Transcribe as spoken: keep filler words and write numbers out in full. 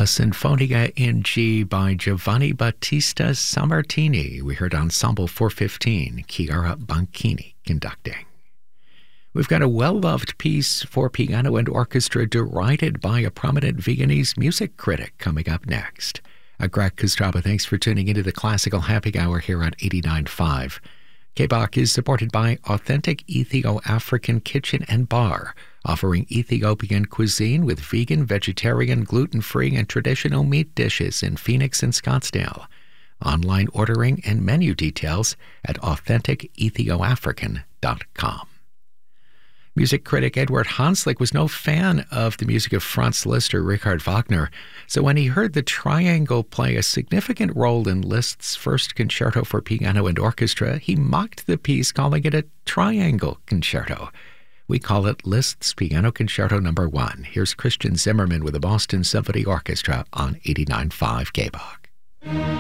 a Sinfonia in G by Giovanni Battista Sammartini. We heard Ensemble four fifteen, Chiara Banchini conducting. We've got a well-loved piece for piano and orchestra derided by a prominent Viennese music critic coming up next. Uh, Greg Kostraba, thanks for tuning into the Classical Happy Hour here on eighty-nine point five. K B O C is supported by Authentic Ethio-African Kitchen and Bar, offering Ethiopian cuisine with vegan, vegetarian, gluten-free, and traditional meat dishes in Phoenix and Scottsdale. Online ordering and menu details at authentic ethio african dot com. Music critic Edward Hanslick was no fan of the music of Franz Liszt or Richard Wagner, so when he heard the triangle play a significant role in Liszt's first concerto for piano and orchestra, he mocked the piece, calling it a triangle concerto. We call it Liszt's Piano Concerto Number One. Here's Christian Zimmerman with the Boston Symphony Orchestra on eighty-nine point five K B O C.